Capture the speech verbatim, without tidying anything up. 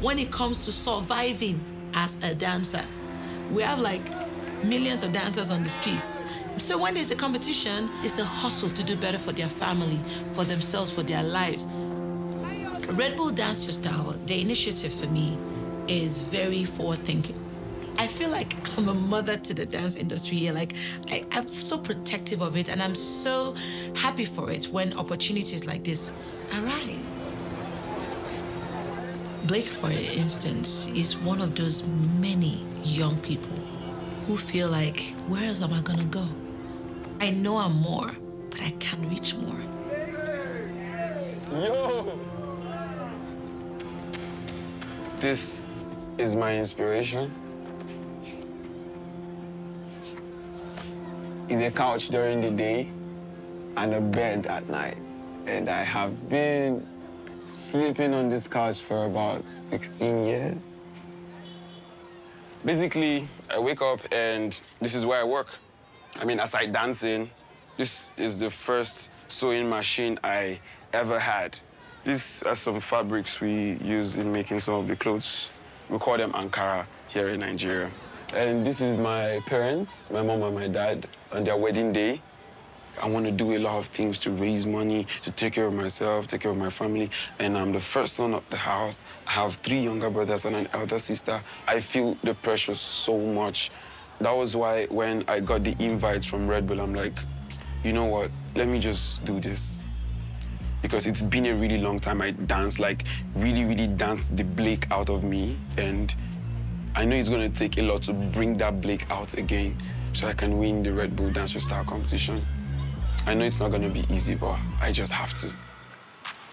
when it comes to surviving as a dancer. We have like millions of dancers on the street. So when there's a competition, it's a hustle to do better for their family, for themselves, for their lives. Red Bull Dance Your Style, the initiative for me, is very forward-thinking. I feel like I'm a mother to the dance industry here. Like, I, I'm so protective of it, and I'm so happy for it when opportunities like this arise. Blake, for instance, is one of those many young people who feel like, where else am I gonna go? I know I'm more, but I can't reach more. Yo! This is my inspiration. It's a couch during the day and a bed at night. And I have been sleeping on this couch for about sixteen years. Basically, I wake up and this is where I work. I mean, aside dancing, this is the first sewing machine I ever had. These are some fabrics we use in making some of the clothes. We call them Ankara here in Nigeria. And this is my parents, my mom and my dad, on their wedding day. I want to do a lot of things to raise money, to take care of myself, take care of my family. And I'm the first son of the house. I have three younger brothers and an elder sister. I feel the pressure so much. That was why when I got the invites from Red Bull, I'm like, you know what, let me just do this. Because it's been a really long time I danced, like really, really danced the Blake out of me. And I know it's gonna take a lot to bring that Blake out again so I can win the Red Bull Dance Your Style competition. I know it's not gonna be easy, but I just have to.